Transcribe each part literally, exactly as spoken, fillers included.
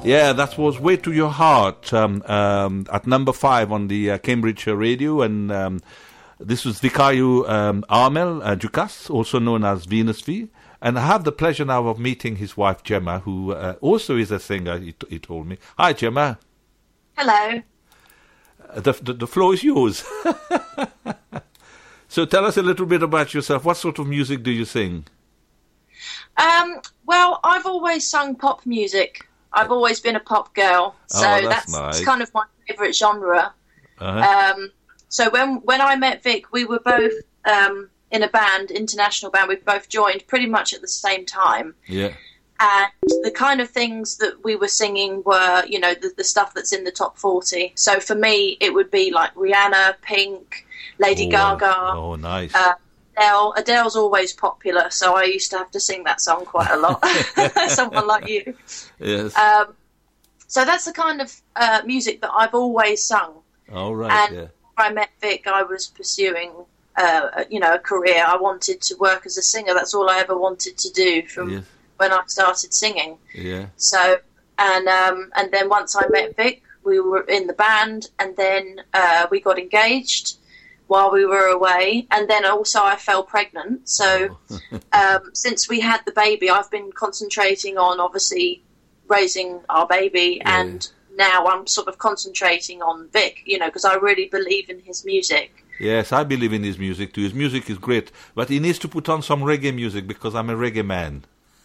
Yeah, that was Way to Your Heart um, um, at number five on the uh, Cambridge uh, radio. And um, this was Vicario um, Armel uh, Ducasse, also known as Venus V. And I have the pleasure now of meeting his wife, Gemma, who uh, also is a singer, he, t- he told me. Hi, Gemma. Hello. Uh, the, the, the floor is yours. So tell us a little bit about yourself. What sort of music do you sing? Um, well, I've always sung pop music. I've always been a pop girl. So oh, that's, that's, nice. that's kind of my favourite genre. Uh-huh. Um, so when when I met Vic, we were both um, in a band, international band. We both joined pretty much at the same time. Yeah. And the kind of things that we were singing were, you know, the, the stuff that's in the top forty. So for me, it would be like Rihanna, Pink, Lady oh, Gaga. Oh, nice. Uh, Adele. Adele's always popular, so I used to have to sing that song quite a lot. Someone Like You. Yes. Um, so that's the kind of uh, music that I've always sung. All right, and yeah. when I met Vic, I was pursuing, uh, you know, a career. I wanted to work as a singer. That's all I ever wanted to do from Yes. when I started singing. Yeah. So, and um, and then once I met Vic, we were in the band, and then uh, we got engaged while we were away, and then also I fell pregnant. So Oh. um, since we had the baby, I've been concentrating on obviously raising our baby, Yeah. and now I'm sort of concentrating on Vic, you know, because I really believe in his music. Yes, I believe in his music too. His music is great, but he needs to put on some reggae music because I'm a reggae man.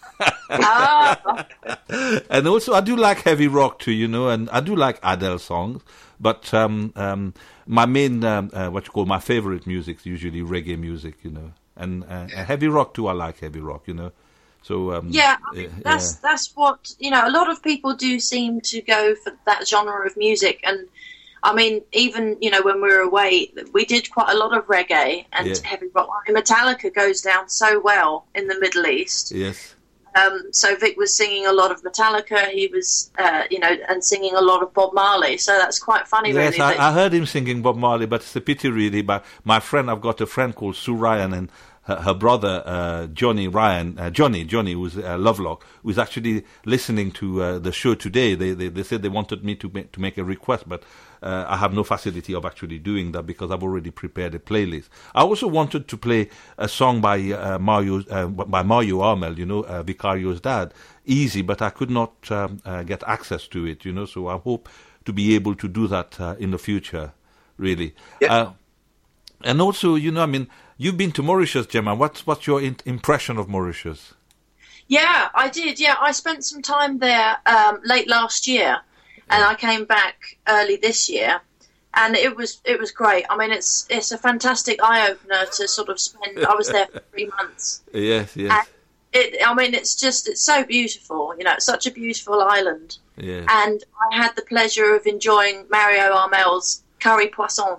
Ah, And also, I do like heavy rock too, you know, and I do like Adele songs. But um, um, my main, um, uh, what you call my favorite music is usually reggae music, you know, and uh, heavy rock too. I like heavy rock, you know. So um, yeah, I mean, uh, that's yeah. that's what, you know. A lot of people do seem to go for that genre of music, and I mean, even, you know, when we were away, we did quite a lot of reggae and Yeah. heavy rock. I mean, Metallica goes down so well in the Middle East. Yes. Um, so Vic was singing a lot of Metallica. He was, uh, you know, and singing a lot of Bob Marley. So that's quite funny, Yes, really. I, that- I heard him singing Bob Marley, but it's a pity, really. But my friend, I've got a friend called Sue Ryan, and her, her brother uh, Johnny Ryan, uh, Johnny, Johnny, who's uh, Lovelock, who's actually listening to uh, the show today. They, they they said they wanted me to make, to make a request, but uh, I have no facility of actually doing that because I've already prepared a playlist. I also wanted to play a song by uh, Mario uh, by Mario Armel, you know, uh, Vicario's dad, Easy, but I could not um, uh, get access to it, you know. So I hope to be able to do that uh, in the future, really. Yeah. Uh, and also, you know, I mean, you've been to Mauritius, Gemma. What's what's your in- impression of Mauritius? Yeah, I did. Yeah, I spent some time there um, late last year, and I came back early this year, and it was it was great. I mean, it's it's a fantastic eye opener to sort of spend. I was there for three months. Yes, yes, And it, I mean, it's just it's so beautiful. You know, it's such a beautiful island, yes. and I had the pleasure of enjoying Mario Armel's curry poisson.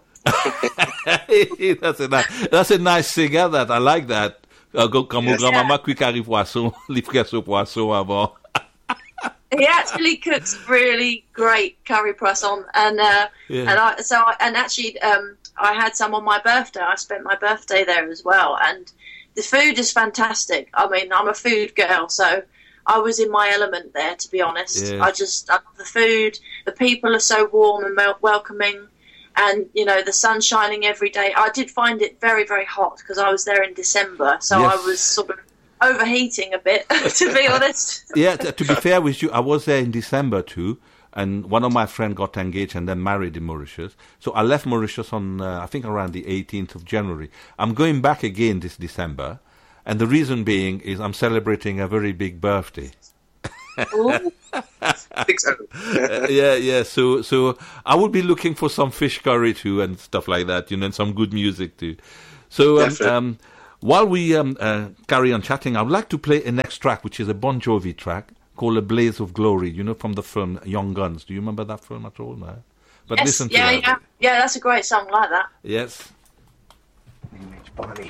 that's a nice, that's a nice singer. That I like that. Uh, go- Comme Yes. grand-maman cuit curry poisson, les fraises au poisson avant. He actually cooks really great curry poisson, and uh, Yeah. and I so I, and actually um, I had some on my birthday. I spent my birthday there as well, and the food is fantastic. I mean, I'm a food girl, so I was in my element there. To be honest, Yeah. I just I love the food. The people are so warm and wel- welcoming. And, you know, the sun shining every day. I did find it very, very hot because I was there in December. So Yes. I was sort of overheating a bit, to be honest. Yeah, t- to be fair with you, I was there in December too, and one of my friends got engaged and then married in Mauritius. So I left Mauritius on, uh, I think, around the eighteenth of January. I'm going back again this December, and the reason being is I'm celebrating a very big birthday. Ooh. Six oh. Uh, yeah, yeah. So, so I will be looking for some fish curry too and stuff like that, you know, and some good music too. So, um, Definitely. um, while we um, uh, carry on chatting, I would like to play a next track, which is a Bon Jovi track called "A Blaze of Glory." You know, from the film Young Guns. Do you remember that film at all? No. But Yes, listen to yeah, that. yeah. Yeah, that's a great song like that. Yes. Image Bonnie,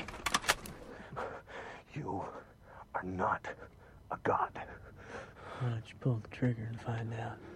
you are not a god. Why don't you pull the trigger and find out?